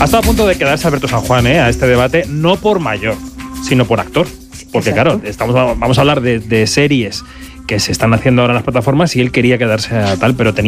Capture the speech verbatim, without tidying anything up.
estado a punto de quedarse Alberto San Juan ¿eh? a este debate, no por mayor, sino por actor. Porque Exacto. claro, estamos, vamos a hablar de, de series que se están haciendo ahora en las plataformas y él quería quedarse a tal, pero tenía